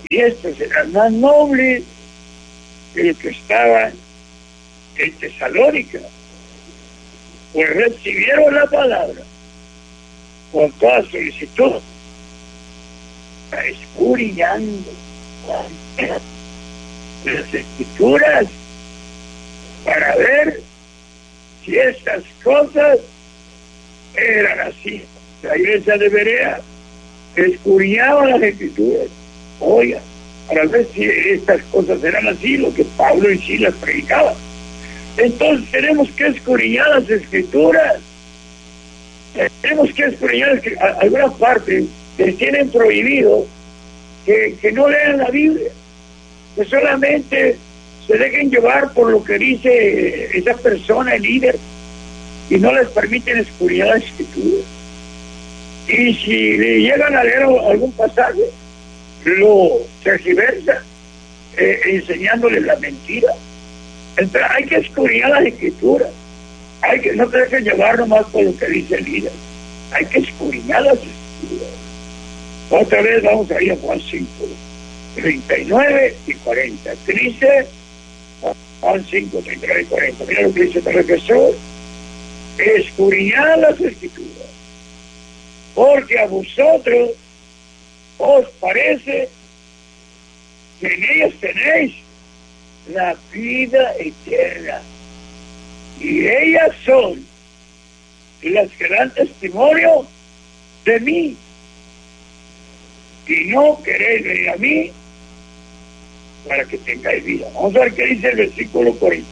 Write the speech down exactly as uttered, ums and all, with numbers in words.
y estos eran más nobles que los que estaban en Tesalónica, pues recibieron la palabra con toda solicitud, escudriñando las Escrituras para ver si estas cosas eran así. La iglesia de Berea escudriñaba las Escrituras, oiga, para ver si estas cosas eran así, lo que Pablo y Silas predicaban. Entonces tenemos que escudriñar las Escrituras, tenemos que escudriñar algunas partes. Les tienen prohibido que, que no lean la Biblia, que solamente se dejen llevar por lo que dice esa persona, el líder, y no les permiten escudriñar las Escrituras. Y si le llegan a leer algún pasaje, lo tergiversan, eh, enseñándoles la mentira. Entonces hay que escudriñar las Escrituras, hay que no tener que llevar nomás por lo que dice el líder, hay que escudriñar las Escrituras. Otra vez vamos a ir a Juan cinco, treinta y nueve y cuarenta. ¿Qué dice? Juan cinco, treinta y nueve y cuarenta. Mira lo que dice el Jesús. Escudriñad las Escrituras, porque a vosotros os parece que en ellas tenéis la vida eterna, y ellas son las que dan testimonio de mí, y no queréis venir a mí para que tengáis vida. Vamos a ver qué dice el versículo cuarenta.